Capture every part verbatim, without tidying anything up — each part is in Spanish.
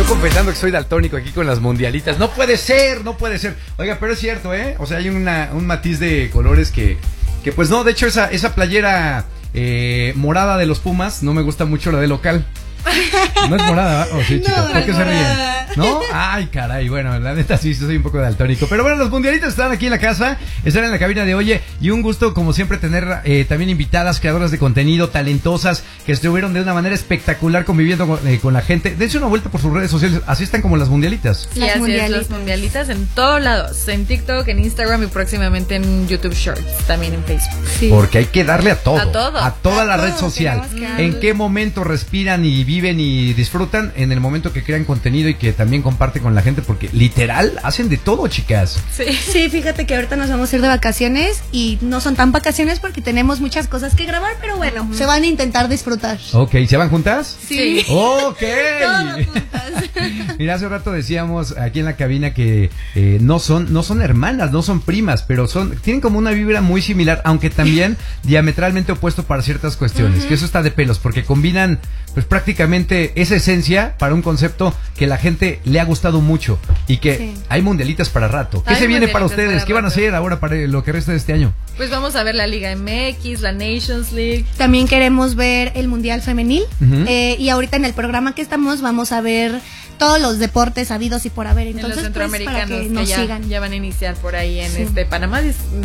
confesando que soy daltónico aquí con las mundialitas. No puede ser, no puede ser. Oiga, pero es cierto, ¿eh? O sea, hay una, un matiz de colores que, que pues no, de hecho esa, esa playera eh, morada de los Pumas no me gusta mucho, la de local. No es morada, ¿verdad? Oh, sí, chicas, no, ¿por qué no se ríen? ¿No? Ay, caray, bueno, la neta sí, soy un poco daltónico. Pero bueno, los mundialistas están aquí en la casa, están en la cabina de Oye, y un gusto, como siempre, tener eh, también invitadas, creadoras de contenido, talentosas, que estuvieron de una manera espectacular conviviendo con, eh, con la gente. Dense una vuelta por sus redes sociales, así están como las mundialitas. Sí, Las así mundialitas. es, los mundialitas en todos lados, en TikTok, en Instagram y próximamente en YouTube Shorts, también en Facebook. Sí. Porque hay que darle a todo, A todo. a toda A la todo, red social. tenemos que darle. ¿En qué momento respiran y viven y disfrutan? En el momento que crean contenido y que también comparten con la gente, porque literal hacen de todo, chicas. Sí. Sí, fíjate que ahorita nos vamos a ir de vacaciones y no son tan vacaciones porque tenemos muchas cosas que grabar, pero bueno, uh-huh. se van a intentar disfrutar. Ok, ¿se van juntas? Sí. Ok. Todas juntas. Mira, hace rato decíamos aquí en la cabina que eh, no son no son hermanas, no son primas, pero son tienen como una vibra muy similar, aunque también diametralmente opuesto para ciertas cuestiones, uh-huh. que eso está de pelos, porque combinan pues prácticamente esa esencia para un concepto que la gente le ha gustado mucho y que sí. hay mundialitas para rato. ¿Qué Hay se viene para ustedes? para ¿Qué van a hacer ahora para lo que resta de este año? Pues vamos a ver la Liga M X, la Nations League. También queremos ver el Mundial Femenil Uh-huh. eh, y ahorita en el programa que estamos vamos a ver todos los deportes habidos y por haber. Entonces, en los centroamericanos pues, para que que, nos ya, sigan. ya van a iniciar por ahí en Sí. este Panamá.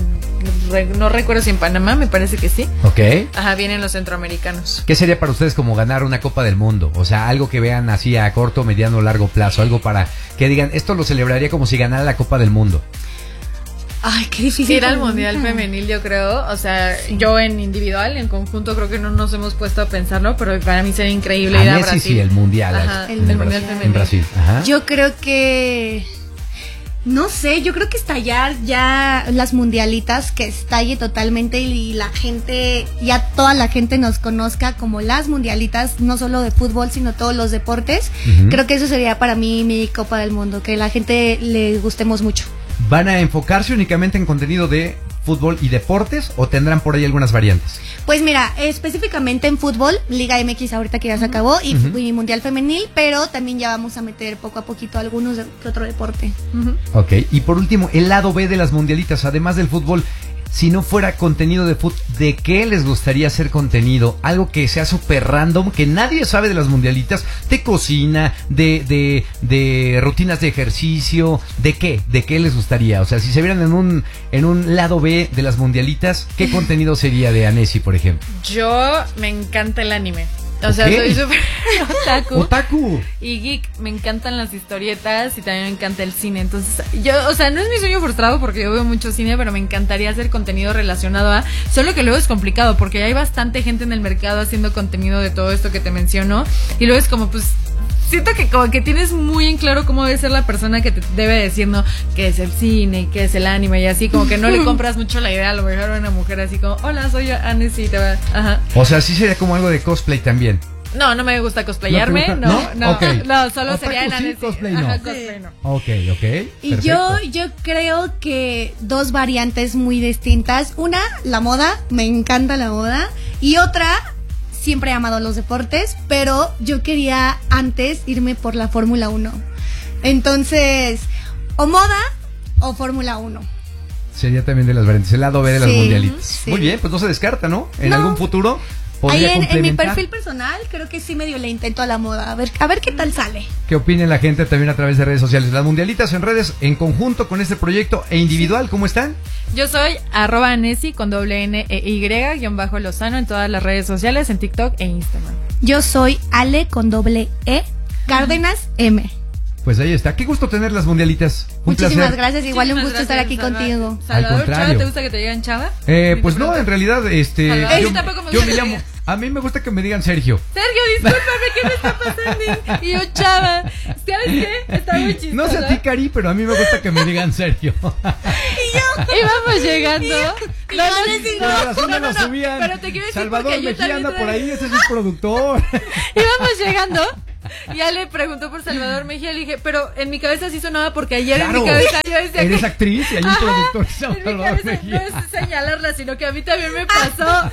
No recuerdo si en Panamá, me parece que sí. Ok. Ajá, vienen los centroamericanos. ¿Qué sería para ustedes como ganar una Copa del Mundo? O sea, algo que vean así a corto, mediano, largo plazo, algo para que digan, esto lo celebraría como si ganara la Copa del Mundo. Ay, qué difícil. Ir al Mundial Femenil, yo creo. O sea, sí. yo en individual, en conjunto, creo que no nos hemos puesto a pensarlo, pero para mí sería increíble a ir a Messi, Brasil. Sí, el Mundial. Ajá, el, el, el Mundial Femenil. En Brasil. Ajá. Yo creo que... No sé, yo creo que estallar ya las mundialitas, que estalle totalmente y la gente, ya toda la gente nos conozca como las mundialitas, no solo de fútbol, sino todos los deportes. Uh-huh. Creo que eso sería para mí mi Copa del Mundo, que la gente le gustemos mucho. ¿Van a enfocarse únicamente en contenido de fútbol y deportes o tendrán por ahí algunas variantes? Pues mira, específicamente en fútbol, Liga M X ahorita que ya se acabó y, uh-huh. y Mundial Femenil, pero también ya vamos a meter poco a poquito algunos de otro deporte. Uh-huh. Ok, y por último, el lado B de las mundialitas, además del fútbol, si no fuera contenido de fútbol, ¿de qué les gustaría hacer contenido? Algo que sea súper random, que nadie sabe de las mundialitas, de cocina, de, de, de rutinas de ejercicio, ¿de qué? ¿De qué les gustaría? O sea, si se vieran en un, en un lado B de las mundialitas, ¿qué contenido sería de Anesi, por ejemplo? Yo me encanta el anime. O sea, ¿Qué? soy súper otaku. Otaku. Y geek, me encantan las historietas y también me encanta el cine. Entonces, yo, o sea, no es mi sueño frustrado porque yo veo mucho cine, pero me encantaría hacer contenido relacionado a... Solo que luego es complicado porque hay bastante gente en el mercado haciendo contenido de todo esto que te menciono. Y luego es como, pues... Siento que como que tienes muy en claro cómo debe ser la persona que te debe decir, ¿no? Qué es el cine, qué es el anime y así, como que no le compras mucho la idea, a lo mejor a una mujer así como, hola, soy Anesi, te va. Ajá. O sea, sí sería como algo de cosplay también. No, no me gusta cosplayarme, ¿No? no, ¿No? no, Okay. no, solo Otaku sería en sí, Anesi. cosplay no. Ajá, cosplay no. Ok, ok. Y yo, yo creo que dos variantes muy distintas. Una, la moda, me encanta la moda. Y otra... Siempre he amado los deportes, pero yo quería antes irme por la Fórmula uno. Entonces, o moda o Fórmula uno. Sería también de las variantes, el lado B de las sí, mundialitas. Sí. Muy bien, pues no se descarta, ¿no? En no. algún futuro Ahí podría en, en mi complementar. perfil personal creo que sí medio le intento a la moda. A ver, a ver qué tal sale. ¿Qué opine la gente también a través de redes sociales? Las mundialitas en redes en conjunto con este proyecto e individual, ¿cómo están? Yo soy arroba Anesi con doble N E Y guión bajo Lozano en todas las redes sociales, en TikTok e Instagram. Yo soy Ale con doble E Cárdenas M. Pues ahí está. Qué gusto tener las mundialitas. Un Muchísimas placer. gracias. Igual Muchísimas un gusto estar aquí gracias, Salvador. contigo. Salvador, Al contrario. Chava, ¿te gusta que te digan Chava? Eh, Ni pues te no, pregunto. en realidad, este, Salvador. yo, Ay, tampoco me yo gusta me que llamo. digan. A mí me gusta que me digan Sergio. Sergio, discúlpame, ¿qué me está pasando? Y yo, Chava, ¿sabes qué? Está muy chistoso. No sé a ti, Cari, pero a mí me gusta que me digan Sergio. Y yo. Íbamos llegando. Y No, yo no, les digo, Con razón no, me no, lo no, subían. pero te quiero decir Salvador porque yo Mejía también anda por traigo- ahí, ese es el productor. Íbamos llegando Ya le preguntó por Salvador Mejía, le dije, pero en mi cabeza sí sonaba porque ayer Claro. en mi cabeza yo decía Eres que... actriz y hay un productor En mi Salvador cabeza Mejía. no es señalarla, sino que a mí también me pasó.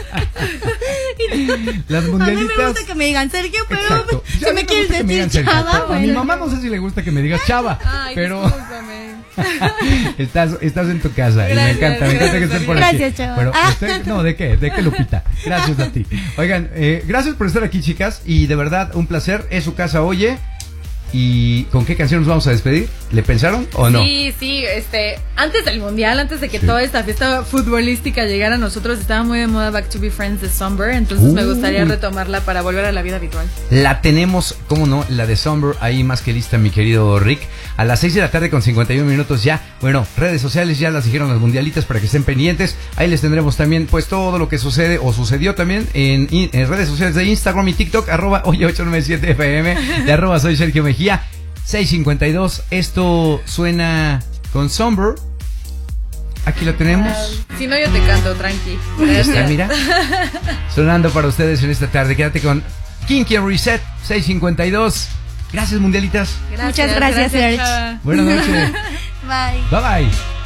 Las A mí mundialitas. me gusta que me digan Sergio, pero Exacto. si Ya me me quieres gusta que me digan decir Sergio, Chava, pero a mi bueno. mamá no sé si le gusta que me digas Chava, Ay, pero discúlpame. estás, estás en tu casa y me Gracias, encanta, me encanta que estés por aquí. Gracias, Chava. Pero Ah. usted- no, ¿de qué? ¿De qué, Lupita? Gracias a ti. Oigan, eh, gracias por estar aquí, chicas, y de verdad, un placer. Es su casa, oye. ¿Y con qué canción nos vamos a despedir? ¿Le pensaron o no? Sí, sí, este, antes del mundial, antes de que Sí. toda esta fiesta futbolística llegara a nosotros, estaba muy de moda Back to Be Friends de Somber, entonces me Uy. gustaría retomarla para volver a la vida habitual. La tenemos, cómo no, la de Somber, ahí más que lista, mi querido Rick. A las seis de la tarde con cincuenta y uno minutos ya. Bueno, redes sociales ya las dijeron las mundialitas para que estén pendientes. Ahí les tendremos también, pues, todo lo que sucede o sucedió también en, en redes sociales de Instagram y TikTok, arroba oye ocho nueve siete F M, de arroba soy Sergio Mejía. seis cincuenta y dos, esto suena con Somber. Aquí lo tenemos. Si no, yo te canto, tranqui. Ya está, mira. Sonando para ustedes en esta tarde. Quédate con Kinky and Reset, seis cincuenta y dos. Gracias, mundialitas. Muchas gracias, Serge. Chava. Buenas noches. Bye. Bye bye.